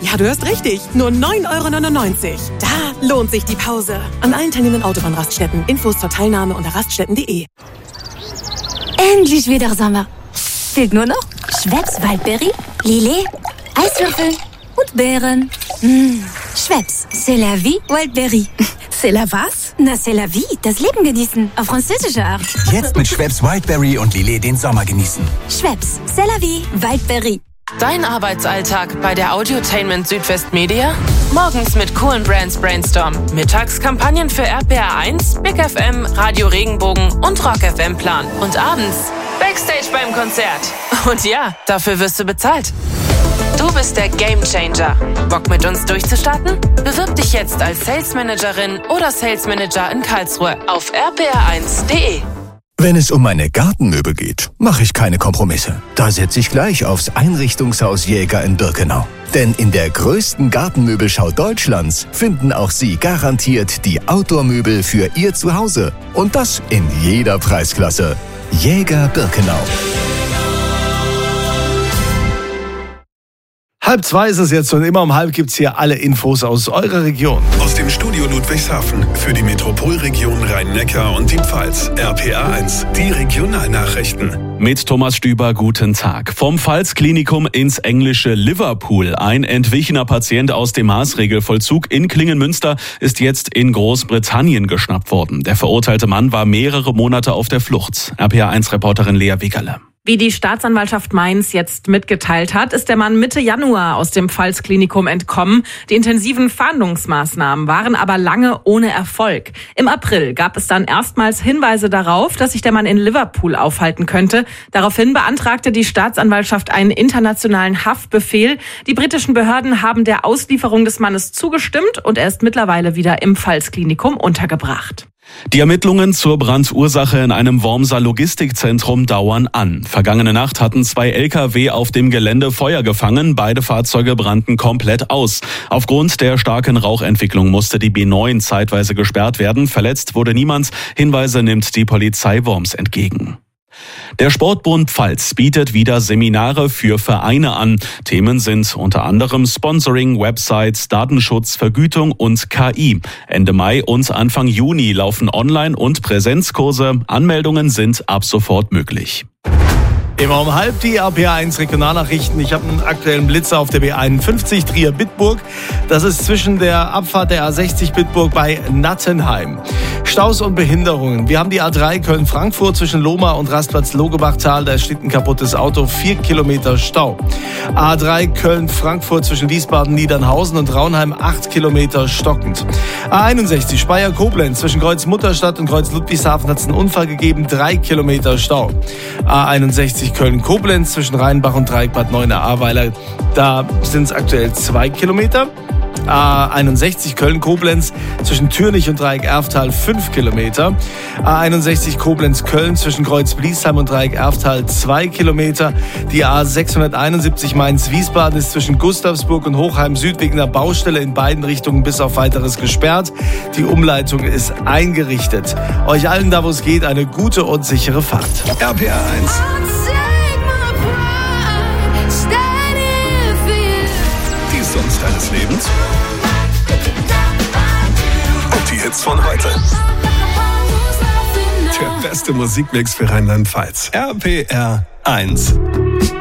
Ja, du hörst richtig. Nur 9,99 €. Da lohnt sich die Pause. An allen teilnehmenden Autobahnraststätten. Infos zur Teilnahme unter raststätten.de. Endlich wieder Sommer. Fehlt nur noch Schweppes Waldberry, Lillet, Eiswürfel und Beeren. Schweppes, c'est la vie Waldberry. C'est la was? Na, c'est la vie, das Leben genießen. Auf französische Art. Jetzt mit Schweppes Wildberry und Lillet den Sommer genießen. Schweppes, c'est la vie Waldberry. Dein Arbeitsalltag bei der Audiotainment Südwest Media? Morgens mit coolen Brands Brainstorm. Mittags Kampagnen für RPR1, Big FM, Radio Regenbogen und Rock FM Plan. Und abends Backstage beim Konzert. Und ja, dafür wirst du bezahlt. Du bist der Gamechanger. Bock mit uns durchzustarten? Bewirb dich jetzt als Sales Managerin oder Sales Manager in Karlsruhe auf rpr1.de. Wenn es um meine Gartenmöbel geht, mache ich keine Kompromisse. Da setze ich gleich aufs Einrichtungshaus Jäger in Birkenau. Denn in der größten Gartenmöbelschau Deutschlands finden auch Sie garantiert die Outdoor-Möbel für Ihr Zuhause. Und das in jeder Preisklasse. Jäger Birkenau. 1:30 ist es jetzt und immer um 1:30 gibt's hier alle Infos aus eurer Region. Aus dem Studio Ludwigshafen für die Metropolregion Rhein-Neckar und die Pfalz. RPR1, die Regionalnachrichten. Mit Thomas Stüber, guten Tag. Vom Pfalz-Klinikum ins englische Liverpool. Ein entwichener Patient aus dem Maßregelvollzug in Klingenmünster ist jetzt in Großbritannien geschnappt worden. Der verurteilte Mann war mehrere Monate auf der Flucht. RPR1-Reporterin Lea Wickerle. Wie die Staatsanwaltschaft Mainz jetzt mitgeteilt hat, ist der Mann Mitte Januar aus dem Pfalz-Klinikum entkommen. Die intensiven Fahndungsmaßnahmen waren aber lange ohne Erfolg. Im April gab es dann erstmals Hinweise darauf, dass sich der Mann in Liverpool aufhalten könnte. Daraufhin beantragte die Staatsanwaltschaft einen internationalen Haftbefehl. Die britischen Behörden haben der Auslieferung des Mannes zugestimmt und er ist mittlerweile wieder im Pfalz-Klinikum untergebracht. Die Ermittlungen zur Brandursache in einem Wormser Logistikzentrum dauern an. Vergangene Nacht hatten 2 LKW auf dem Gelände Feuer gefangen. Beide Fahrzeuge brannten komplett aus. Aufgrund der starken Rauchentwicklung musste die B9 zeitweise gesperrt werden. Verletzt wurde niemand. Hinweise nimmt die Polizei Worms entgegen. Der Sportbund Pfalz bietet wieder Seminare für Vereine an. Themen sind unter anderem Sponsoring, Websites, Datenschutz, Vergütung und KI. Ende Mai und Anfang Juni laufen Online- und Präsenzkurse. Anmeldungen sind ab sofort möglich. Immer um 1:30 die RPR1 Regionalnachrichten. Ich habe einen aktuellen Blitzer auf der B51 Trier-Bitburg. Das ist zwischen der Abfahrt der A60 Bitburg bei Nattenheim. Staus und Behinderungen. Wir haben die A3 Köln-Frankfurt zwischen Lohmar und Rastplatz Logebachtal. Da steht ein kaputtes Auto, 4 Kilometer Stau. A3 Köln-Frankfurt zwischen Wiesbaden-Niedernhausen und Raunheim, 8 Kilometer stockend. A61 Speyer-Koblenz zwischen Kreuz Mutterstadt und Kreuz Ludwigshafen hat es einen Unfall gegeben, 3 Kilometer Stau. A61 Köln-Koblenz zwischen Rheinbach und Dreieckbad Neuenahr-Ahrweiler, da sind es aktuell 2 Kilometer. A61 Köln-Koblenz zwischen Türnich und Dreieck-Erftal 5 Kilometer. A61 Koblenz-Köln zwischen Kreuz-Bliesheim und Dreieck-Erftal 2 Kilometer. Die A671 Mainz-Wiesbaden ist zwischen Gustavsburg und Hochheim Süd wegen einer Baustelle in beiden Richtungen bis auf Weiteres gesperrt. Die Umleitung ist eingerichtet. Euch allen, da wo es geht, eine gute und sichere Fahrt. RPR1. Die Songs deines Lebens. Und die Hits von heute. Der beste Musikmix für Rheinland-Pfalz. RPR1.